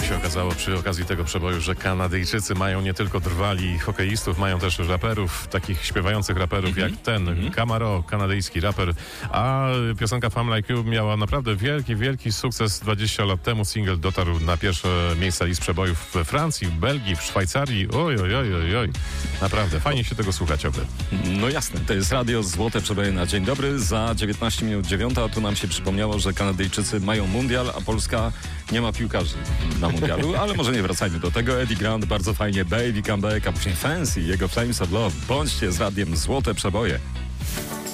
się okazało przy okazji tego przeboju, że Kanadyjczycy mają nie tylko drwali hokeistów, mają też raperów, takich śpiewających raperów jak ten, Camaro, kanadyjski raper, a piosenka Fame Like You miała naprawdę wielki sukces 20 lat temu. Single dotarł na pierwsze miejsca list przebojów we Francji, w Belgii, w Szwajcarii. Oj. Naprawdę, fajnie się tego słuchać, oby. No jasne, to jest radio Złote Przeboje na dzień dobry. Za 19 minut 9, a tu nam się przypomniało, że Kanadyjczycy mają mundial, a Polska nie ma piłkarzy na mundialu, ale może nie wracajmy do tego. Eddie Grant bardzo fajnie, Baby Come Back, a później Fancy, jego Flames of Love. Bądźcie z radiem Złote Przeboje.